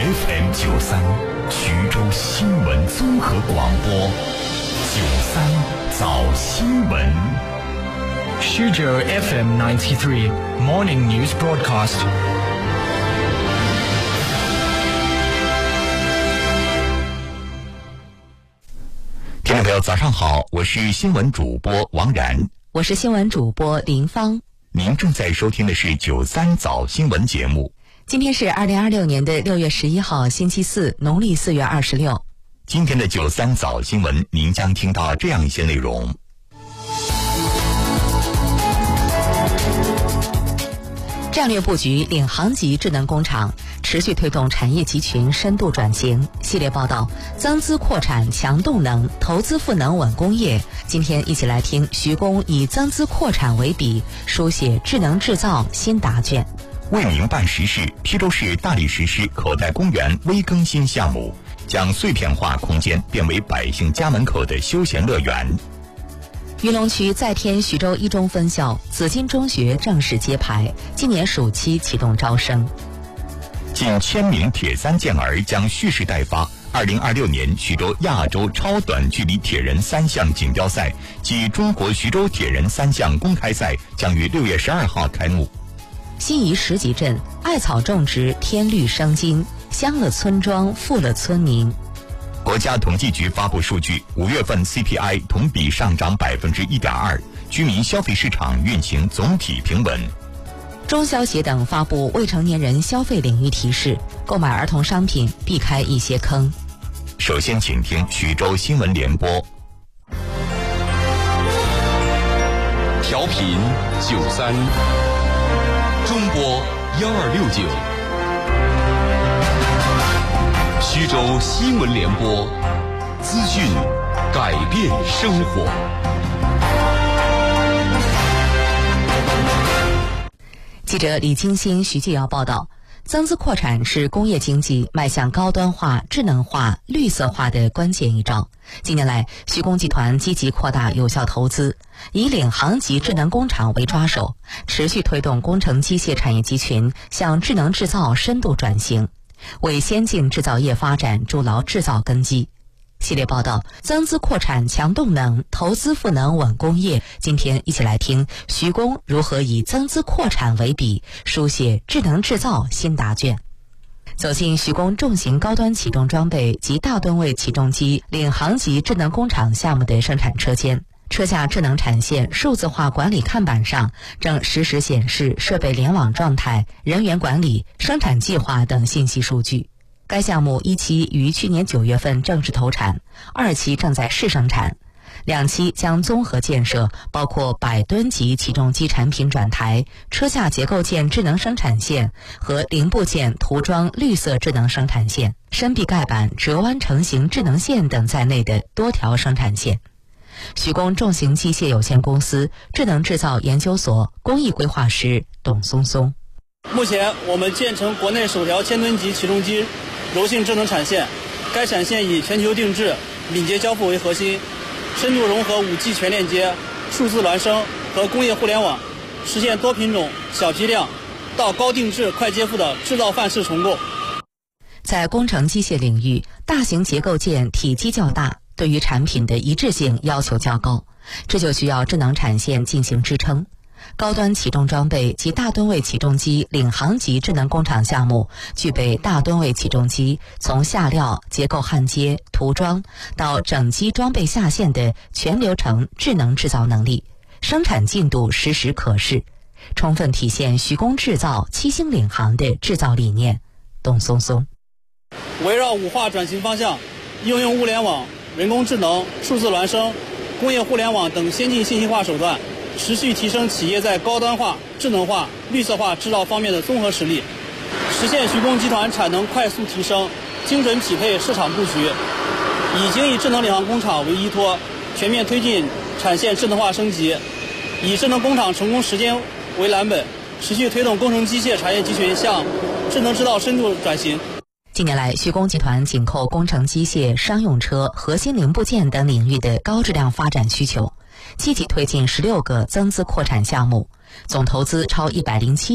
FM93，徐州新闻综合广播，93早新闻。 徐州 FM93 Morning News Broadcast。 听众朋友，早上好，我是新闻主播王然， 我是新闻主播林芳。 您正在收听的是93早新闻节目。 今天是2026年的6月11号，星期四，农历4月26。 今天的93早新闻，您将听到这样一些内容。 战略布局领航级智能工厂，持续推动产业集群深度转型。系列报道：增资扩产强动能，投资赋能稳工业。今天一起来听徐工以增资扩产为笔，书写智能制造新答卷。 为民办实事，邳州市大力实施口袋公园微更新项目，将碎片化空间变为百姓家门口的休闲乐园。 云龙区再添徐州一中分校，紫金中学正式揭牌，今年暑期启动招生。 近1000名铁三健儿将蓄势待发。2026年徐州亚洲超短距离铁人3项锦标赛暨中国徐州铁人3项公开赛将于6月12号开幕。 西宜10级镇艾草种植天绿生金，香了村庄，富了村民。 国家统计局发布数据，5月份 CPI 同比上涨1.2%，居民消费市场运行总体平稳。 中消协等发布未成年人消费领域提示，购买儿童商品避开一些坑。 首先请听徐州新闻联播。 调频93，中波1269，徐州新闻联播，资讯改变生活。 记者李金星、徐继尧报道，增资扩产是工业经济迈向高端化、智能化、绿色化的关键一招。近年来，徐工集团积极扩大有效投资，以领航级智能工厂为抓手，持续推动工程机械产业集群向智能制造深度转型，为先进制造业发展筑牢制造根基。系列报道：增资扩产强动能，投资赋能稳工业。今天一起来听徐工如何以增资扩产为笔，书写智能制造新答卷。走进徐工重型高端起重装备及大吨位起重机领航级智能工厂项目的生产车间，车下智能产线数字化管理看板上正实时显示设备联网状态、人员管理、生产计划等信息数据。该项目1期于去年9月份正式投产，2期正在试生产，2期将综合建设包括100吨级起重机产品转台、车下结构件智能生产线和零部件涂装绿色智能生产线、深壁盖板折弯成型智能线等在内的多条生产线。徐工重型机械有限公司智能制造研究所工艺规划师董松松： 目前我们建成国内首条1000吨级起重机柔性智能产线，该产线以全球定制、敏捷交付为核心，深度融合5G 全链接、数字孪生和工业互联网，实现多品种、小批量到高定制、快接付的制造范式重构。 在工程机械领域，大型结构件体积较大，对于产品的一致性要求较高，这就需要智能产线进行支撑。高端起重装备及大吨位起重机领航级智能工厂项目具备大吨位起重机从下料、结构焊接、涂装到整机装备下线的全流程智能制造能力，生产进度实时可视，充分体现徐工制造7星领航的制造理念。董松松： 围绕5化转型方向，应用物联网、人工智能、数字孪生、工业互联网等先进信息化手段，持续提升企业在高端化、智能化、绿色化制造方面的综合实力，实现徐工集团产能快速提升，精准匹配市场布局。已经以智能领航工厂为依托，全面推进产线智能化升级，以智能工厂成功实践为蓝本，持续推动工程机械产业集群向智能制造深度转型。 近年来，徐工集团紧扣工程机械、商用车、核心零部件等领域的高质量发展需求，积极推进16个增资扩产项目，总投资超107